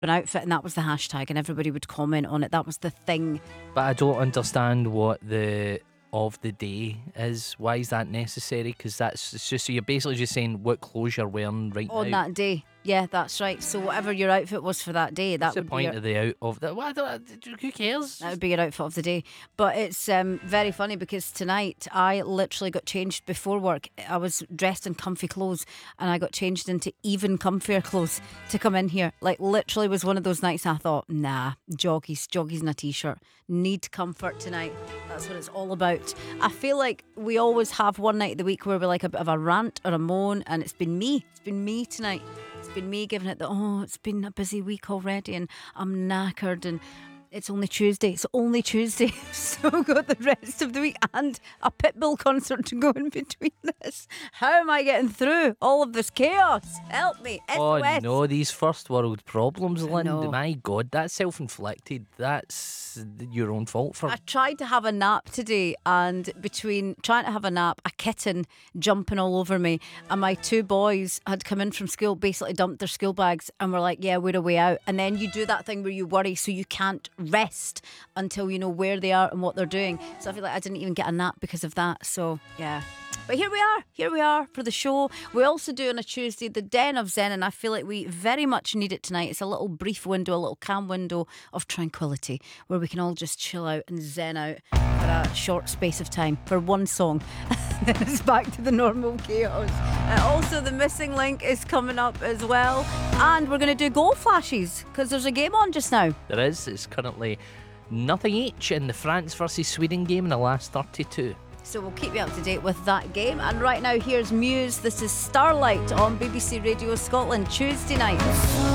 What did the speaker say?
an outfit, and that was the hashtag, and everybody would comment on it. That was the thing. But I don't understand what the of the day is. Why is that necessary? Because it's just, so you're basically just saying what clothes you're wearing right On now. that day. Yeah, that's right. So whatever your outfit was for that day, What's that the would point be of the out of the? Who cares? that would be your outfit of the day. But it's very funny because tonight I literally got changed before work. I was dressed in comfy clothes and I got changed into even comfier clothes to come in here. Like literally was one of those nights I thought, nah, joggies and a t-shirt. Need comfort tonight. That's what it's all about. I feel like we always have one night of the week where we're like a bit of a rant or a moan, and it's been me. It's been me tonight. It's been me giving it it's been a busy week already and I'm knackered and it's only Tuesday. So I've got the rest of the week and a Pitbull concert to go in between this. How am I getting through all of this chaos? Help me. Oh SOS. no, these first world problems, Lynn. know. My God, that's self-inflicted. That's your own fault for. I tried to have a nap today, and between trying to have a nap, a kitten jumping all over me, and my two boys had come in from school, basically dumped their school bags and were like, yeah, we're a way out. And then you do that thing where you worry so you can't rest until you know where they are and what they're doing. So I feel like I didn't even get a nap because of that. So yeah. But here we are for the show. We also do on a Tuesday the Den of Zen, and I feel like we very much need it tonight. It's a little brief window, a little calm window of tranquility where we can all just chill out and zen out for a short space of time for one song. Then it's back to the normal chaos. Also, the missing link is coming up as well, and we're going to do goal flashes because there's a game on just now. There is. It's currently nothing each in the France versus Sweden game in the last 32. So we'll keep you up to date with that game. And right now, here's Muse. This is Starlight on BBC Radio Scotland Tuesday night.